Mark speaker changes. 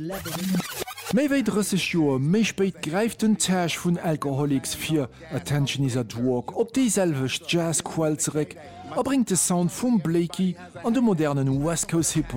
Speaker 1: Méi wéi 30 Joer méi spéit gräift den Täsch vun Alkoholics fir Attention is at Work op déiselwech Jazzqual zeréck a bringt de Sound vum Blakey an de modernen West Coast Hip